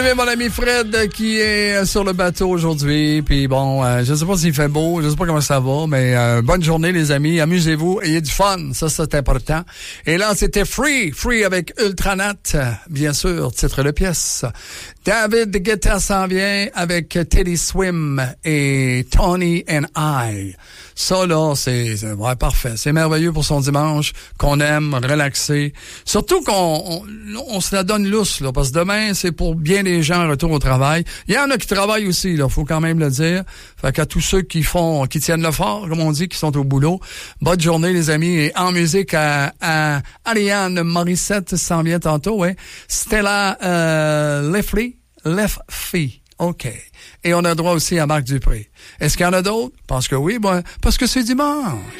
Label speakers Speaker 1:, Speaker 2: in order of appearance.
Speaker 1: Mon ami Fred qui est sur le bateau aujourd'hui. Puis bon, je sais pas s'il fait beau, je sais pas comment ça va, mais bonne journée les amis. Amusez-vous, ayez du fun, ça c'est important. Et là, c'était Free avec Ultranat, bien sûr, titre de pièce. David Guetta s'en vient avec Teddy Swim et Tony and I. Ça, là, c'est ouais, parfait. C'est merveilleux pour son dimanche, qu'on aime, relaxer. Surtout qu'on se la donne lousse, là, parce que demain, c'est pour bien des gens en retour au travail. Il y en a qui travaillent aussi, là, faut quand même le dire. Fait qu'à tous ceux qui tiennent le fort, comme on dit, qui sont au boulot, bonne journée, les amis. Et en musique à Ariane Morissette s'en vient tantôt, ouais. Stella Lefty. OK. Et on a droit aussi à Marc Dupré. Est-ce qu'il y en a d'autres? Parce que oui, parce que c'est dimanche.